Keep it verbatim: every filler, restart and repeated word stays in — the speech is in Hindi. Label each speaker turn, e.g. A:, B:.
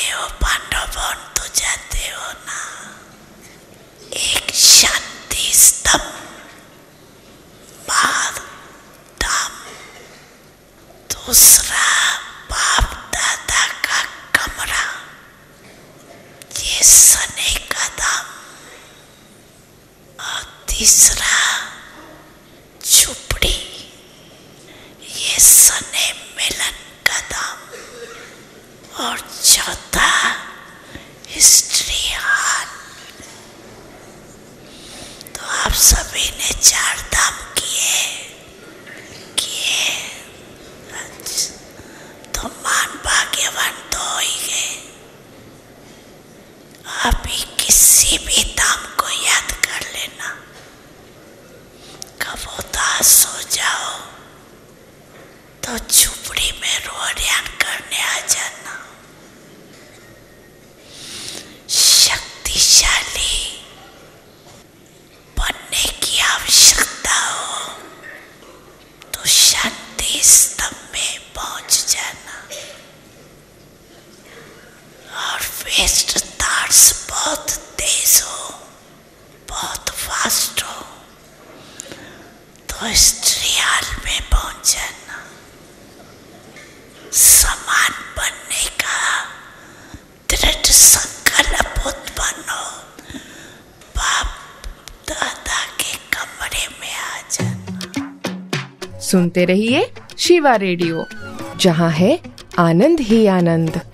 A: जाते हो पांडव वन, तो जाते हो ना। एक शांति स्तंभ, बार धाम, दूसरा बाप दादा का कमरा, ये सने का धाम, और तीसरा झुपड़ी, ये सने मिलन का धाम, और चौथा हिस्ट्री हॉल। तो आप सभी ने चार धाम किए किए अच्छा, तो मान भाग्यवान तो हो ही गए। अभी किसी भी धाम को याद कर लेना, कब उदास हो जाओ तो झुपड़ी में रोहरियान करने आ जाना। शक्तिशाली बनने की आवश्यकता हो तो शांति स्तंभ में पहुंच जाना। और वेस्ट थॉट्स बहुत तेज हो, बहुत फास्ट हो, तो हिस्ट्री हॉल में पहुंच जाना। समान बनने का दृढ़ संकल्प उत्पन्न हो, बाप दादा के कमरे में आ जाना।
B: सुनते रहिए शिवा रेडियो, जहाँ है आनंद ही आनंद।